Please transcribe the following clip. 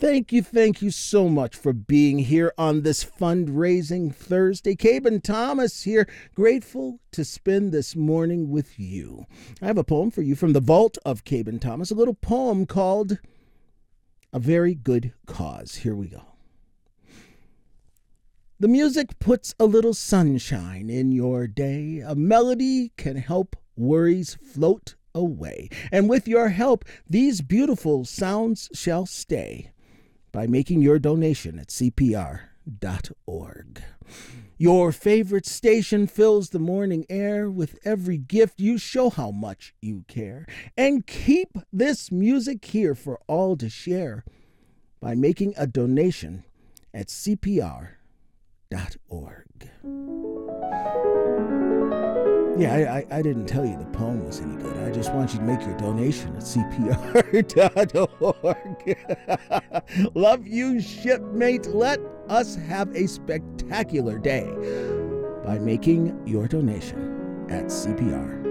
Thank you so much for being here on this fundraising Thursday. Caben Thomas here, grateful to spend this morning with you. I have a poem for you from the vault of Caben Thomas, a little poem called A Very Good Cause. Here we go. The music puts a little sunshine in your day. A melody can help worries float away. And with your help, these beautiful sounds shall stay by making your donation at CPR.org. Your favorite station fills the morning air. With every gift, you show how much you care. And keep this music here for all to share by making a donation at CPR.org. Yeah, I didn't tell you the poem was any good. I just want you to make your donation at CPR.org. Love you, shipmate. Let us have a spectacular day by making your donation at CPR.org.